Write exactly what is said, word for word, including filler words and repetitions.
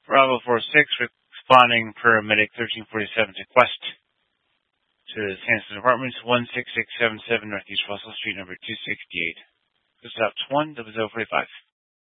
Bravo four six, responding paramedic thirteen forty-seven to Quest to the Sanson Apartments, one six six seven seven Northeast Russell Street, number two sixty-eight. This is up to one, double zero forty-five.